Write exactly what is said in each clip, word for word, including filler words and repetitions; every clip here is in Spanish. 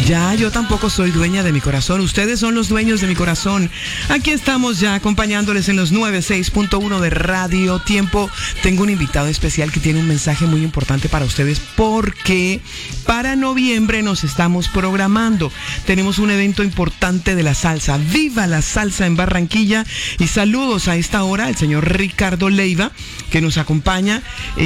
Ya, yo tampoco soy dueña de mi corazón. Ustedes son los dueños de mi corazón. Aquí estamos ya acompañándoles en los noventa y seis punto uno de Radio Tiempo. Tengo un invitado especial que tiene un mensaje muy importante para ustedes porque para noviembre nos estamos programando. Tenemos un evento importante de la salsa. ¡Viva la salsa en Barranquilla! Y saludos a esta hora al señor Ricardo Leiva, que nos acompaña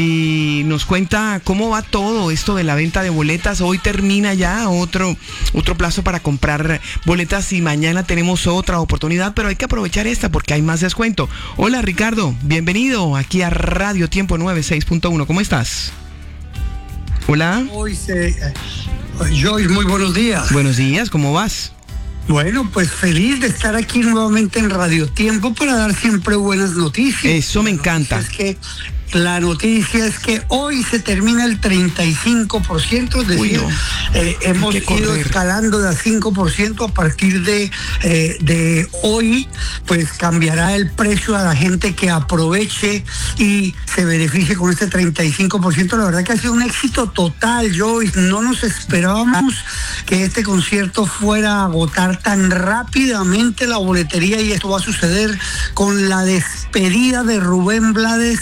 y nos cuenta cómo va todo esto de la venta de boletas. Hoy termina ya otro, otro plazo para comprar boletas y mañana tenemos otra oportunidad, pero hay que aprovechar esta porque hay más descuento. Hola Ricardo, bienvenido aquí a Radio Tiempo noventa y seis punto uno. ¿Cómo estás? Hola. Joyce, Joyce, muy buenos días. Buenos días, ¿cómo vas? Bueno, pues feliz de estar aquí nuevamente en Radio Tiempo para dar siempre buenas noticias. Eso me encanta. Es que la noticia es que hoy se termina el treinta y cinco por ciento, es decir, Uy, no. eh, hemos ido escalando de a cinco por ciento a partir de, eh, de hoy, pues cambiará el precio a la gente que aproveche y se beneficie con este treinta y cinco por ciento. La verdad que ha sido un éxito total, Joyce. No nos esperábamos que este concierto fuera a agotar tan rápidamente la boletería y esto va a suceder con la despedida de Rubén Blades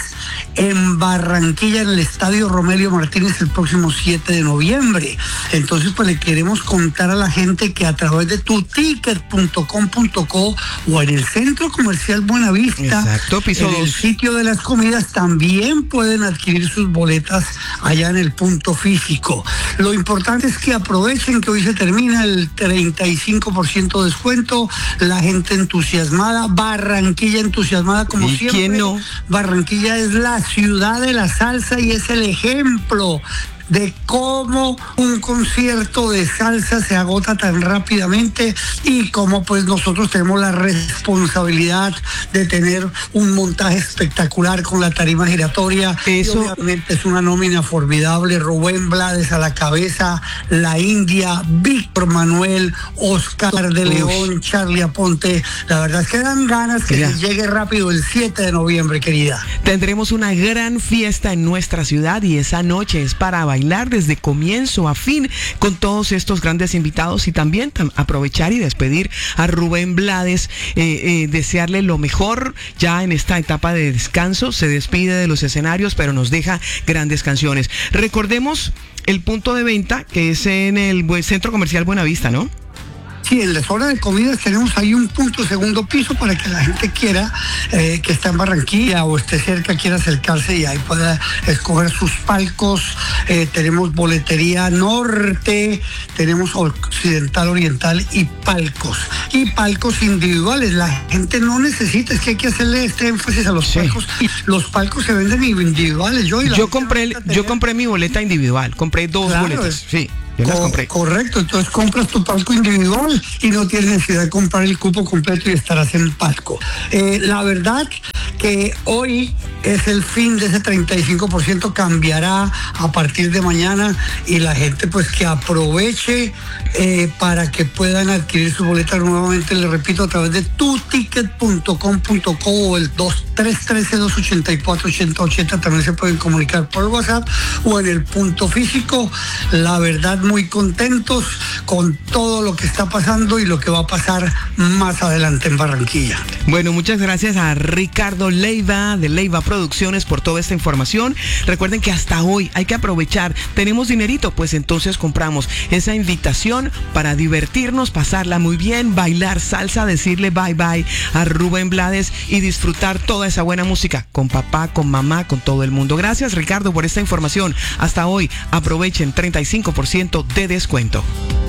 en Barranquilla, en el Estadio Romelio Martínez, el próximo siete de noviembre. Entonces, pues le queremos contar a la gente que a través de tu ticket punto com punto co o en el Centro Comercial Buenavista, exacto, piso en dos. el sitio de las comidas, también pueden adquirir sus boletas allá en el punto físico. Lo importante es que aprovechen que hoy se termina el treinta y cinco por ciento de descuento, la gente entusiasmada, Barranquilla entusiasmada como ¿Y siempre. quién no? Barranquilla es la ciudad de la salsa y es el ejemplo de cómo un concierto de salsa se agota tan rápidamente y cómo pues nosotros tenemos la responsabilidad de tener un montaje espectacular con la tarima giratoria. Eso... Y obviamente es una nómina formidable, Rubén Blades a la cabeza, La India, Víctor Manuel, Oscar de León, Uf. Charlie Aponte. La verdad es que dan ganas que Mira. se llegue rápido el siete de noviembre, querida. Tendremos una gran fiesta en nuestra ciudad y esa noche es para bailar desde comienzo a fin con todos estos grandes invitados y también tam- aprovechar y despedir a Rubén Blades, eh, eh, desearle lo mejor ya en esta etapa de descanso. Se despide de los escenarios, pero nos deja grandes canciones. Recordemos el punto de venta que es en el Centro Comercial Buenavista, ¿no? Sí, en la zona de comidas tenemos ahí un punto segundo piso para que la gente quiera, eh, que está en Barranquilla o esté cerca, quiera acercarse y ahí pueda escoger sus palcos. Eh, tenemos boletería norte, tenemos occidental, oriental y palcos. Y palcos individuales. La gente no necesita, es que hay que hacerle este énfasis a los sí. palcos. Los palcos se venden individuales. Yo, y la yo compré, yo tener... compré mi boleta individual, compré dos claro, boletas, sí. Yo las compré. Correcto, entonces compras tu palco individual y no tienes necesidad de comprar el cupo completo y estarás en el palco. Eh, la verdad que hoy es el fin de ese treinta y cinco por ciento, cambiará a partir de mañana y la gente pues que aproveche eh, para que puedan adquirir su boleta nuevamente, les repito, a través de tu ticket punto com punto co o el dos tres uno tres, dos ocho cuatro, ocho cero ocho cero, también se pueden comunicar por WhatsApp o en el punto físico. La verdad, muy contentos con todo lo que está pasando y lo que va a pasar más adelante en Barranquilla. Bueno, muchas gracias a Ricardo Leiva de Leiva Producciones por toda esta información. Recuerden que hasta hoy hay que aprovechar. ¿Tenemos dinerito? Pues entonces compramos esa invitación para divertirnos, pasarla muy bien, bailar salsa, decirle bye bye a Rubén Blades y disfrutar toda esa buena música con papá, con mamá, con todo el mundo. Gracias, Ricardo, por esta información. Hasta hoy, aprovechen treinta y cinco por ciento de descuento.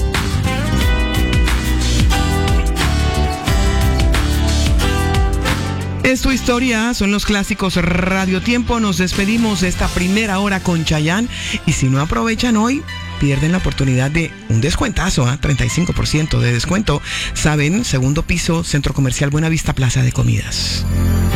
Es tu historia, son los clásicos Radio Tiempo. Nos despedimos de esta primera hora con Chayanne y si no aprovechan hoy, pierden la oportunidad de un descuentazo, ¿eh? treinta y cinco por ciento de descuento. Saben, segundo piso, Centro Comercial Buenavista, Plaza de Comidas.